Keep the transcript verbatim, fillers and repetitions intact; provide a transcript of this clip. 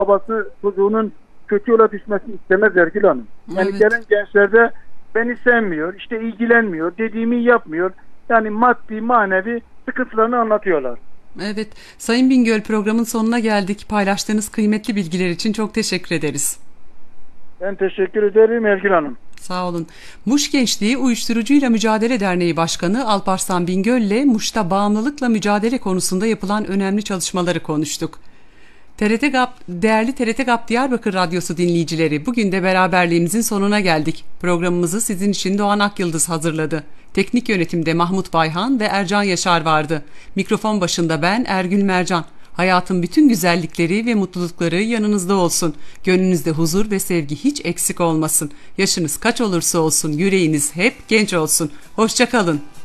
babası çocuğunun kötü yola düşmesini istemez Ergül Hanım. Yani Evet. gelen gençlerde beni sevmiyor, işte ilgilenmiyor, dediğimi yapmıyor. Yani maddi manevi sıkıntılarını anlatıyorlar. Evet. Sayın Bingöl, programın sonuna geldik. Paylaştığınız kıymetli bilgiler için çok teşekkür ederiz. Ben teşekkür ederim Ergül Hanım. Sağ olun. Muş Gençliği Uyuşturucuyla Mücadele Derneği Başkanı Alparslan Bingöl ile Muş'ta bağımlılıkla mücadele konusunda yapılan önemli çalışmaları konuştuk. T R T GAP, değerli T R T GAP Diyarbakır Radyosu dinleyicileri, bugün de beraberliğimizin sonuna geldik. Programımızı sizin için Doğan Akyıldız hazırladı. Teknik yönetimde Mahmut Bayhan ve Ercan Yaşar vardı. Mikrofon başında ben Ergül Mercan. Hayatın bütün güzellikleri ve mutlulukları yanınızda olsun. Gönlünüzde huzur ve sevgi hiç eksik olmasın. Yaşınız kaç olursa olsun yüreğiniz hep genç olsun. Hoşça kalın.